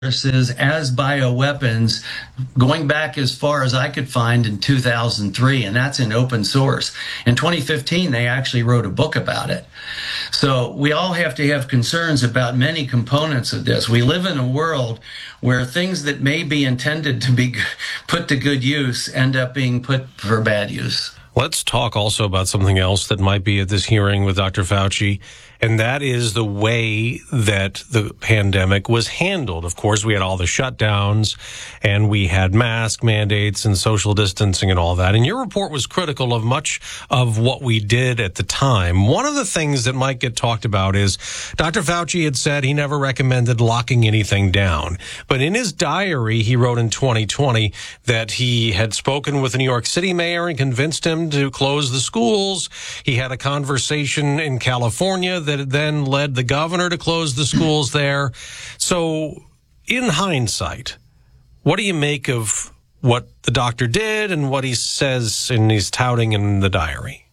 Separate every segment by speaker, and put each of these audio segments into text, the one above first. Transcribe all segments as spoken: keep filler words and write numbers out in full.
Speaker 1: viruses as bioweapons going back as far as I could find in two thousand three, and that's in open source. In twenty fifteen, they actually wrote a book about it. So we all have to have concerns about many components of this. We live in a world where things that may be intended to be put to good use end up being put for bad use.
Speaker 2: Let's talk also about something else that might be at this hearing with Doctor Fauci, and that is the way that the pandemic was handled. Of course, we had all the shutdowns, and we had mask mandates and social distancing and all that. And your report was critical of much of what we did at the time. One of the things that might get talked about is Doctor Fauci had said he never recommended locking anything down. But in his diary, he wrote in twenty twenty that he had spoken with the New York City mayor and convinced him to close the schools. He had a conversation in California that then led the governor to close the schools there. So in hindsight, what do you make of what the doctor did and what he says and he's touting in the diary?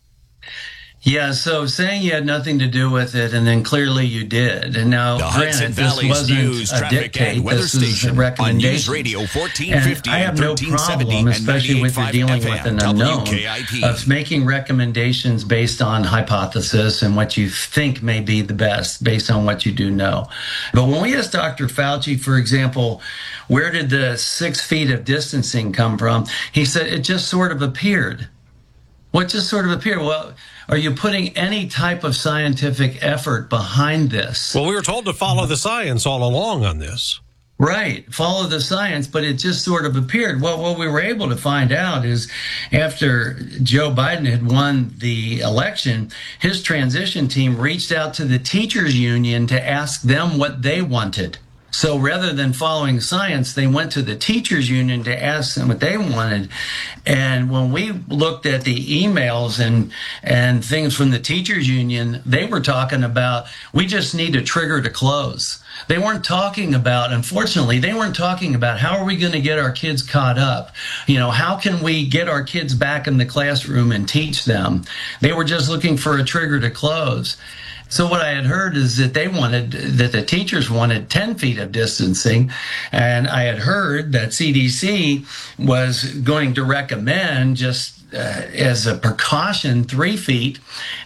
Speaker 1: Yeah, so saying you had nothing to do with it, and then clearly you did. And now,
Speaker 3: the
Speaker 1: granted, this wasn't
Speaker 3: news,
Speaker 1: a dictate. This is a recommendation. On News
Speaker 3: Radio fourteen fifty
Speaker 1: and I have no problem, especially with you're dealing with an unknown, of making recommendations based on hypothesis and what you think may be the best based on what you do know. But when we asked Doctor Fauci, for example, where did the six feet of distancing come from? He said it just sort of appeared. What just sort of appeared? Well, are you putting any type of scientific effort behind this?
Speaker 2: Well, we were told to follow the science all along on this.
Speaker 1: Right, follow the science, but it just sort of appeared. Well, what we were able to find out is after Joe Biden had won the election, his transition team reached out to the teachers union to ask them what they wanted. So rather than following science, they went to the teachers union to ask them what they wanted. And when we looked at the emails and and things from the teachers union, they were talking about, we just need a trigger to close. They weren't talking about, unfortunately, they weren't talking about how are we going to get our kids caught up? You know, how can we get our kids back in the classroom and teach them? They were just looking for a trigger to close. So what I had heard is that they wanted, that the teachers wanted ten feet of distancing, and I had heard that C D C was going to recommend just uh, as a precaution three feet,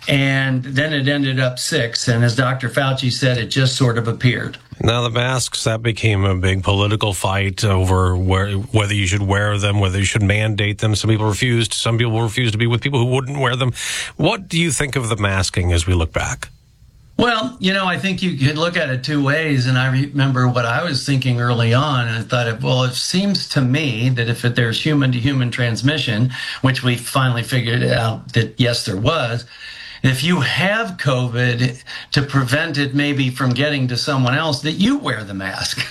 Speaker 1: and then it ended up six, and as Doctor Fauci said, it just sort of appeared.
Speaker 2: Now the masks, that became a big political fight over where, whether you should wear them, whether you should mandate them. Some people refused, some people refused to be with people who wouldn't wear them. What do you think of the masking as we look back?
Speaker 1: Well, you know, I think you could look at it two ways, and I remember what I was thinking early on, and I thought, well, it seems to me that if there's human-to-human transmission, which we finally figured out that, yes, there was, if you have COVID, to prevent it maybe from getting to someone else, that you wear the mask.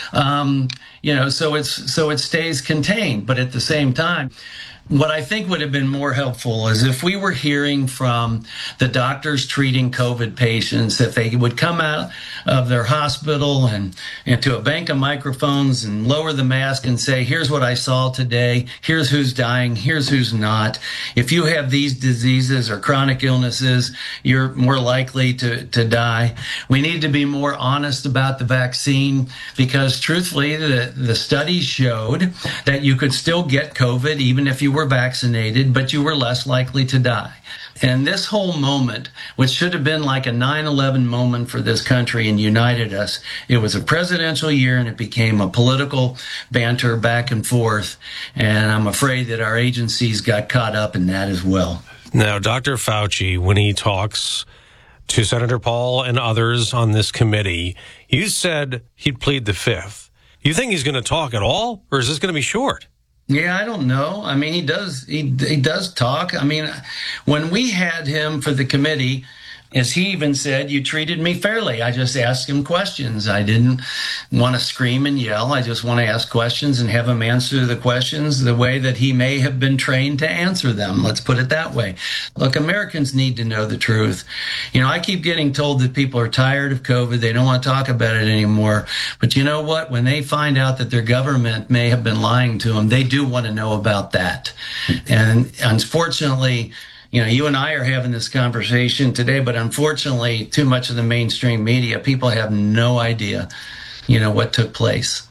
Speaker 1: Um, you know, so it's so it stays contained, but at the same time, what I think would have been more helpful is if we were hearing from the doctors treating COVID patients, if they would come out of their hospital and, and to a bank of microphones and lower the mask and say, here's what I saw today, here's who's dying, here's who's not. If you have these diseases or chronic illnesses, you're more likely to, to die. We need to be more honest about the vaccine because truthfully, the, the studies showed that you could still get COVID even if you were vaccinated, but you were less likely to die. And this whole moment, which should have been like a nine eleven moment for this country and united us, it was a presidential year and it became a political banter back and forth. And I'm afraid that our agencies got caught up in that as well.
Speaker 2: Now, Doctor Fauci, when he talks to Senator Paul and others on this committee, you said he'd plead the fifth. You think he's going to talk at all, or is this going to be short?
Speaker 1: Yeah, I don't know. I mean, he does he he does talk. I mean, when we had him for the committee, as he even said, you treated me fairly. I just asked him questions. I didn't want to scream and yell. I just want to ask questions and have him answer the questions the way that he may have been trained to answer them. Let's put it that way. Look, Americans need to know the truth. You know, I keep getting told that people are tired of COVID. They don't want to talk about it anymore. But you know what? When they find out that their government may have been lying to them, they do want to know about that. And unfortunately, you know, you and I are having this conversation today, but unfortunately, too much of the mainstream media, people have no idea you know, what took place.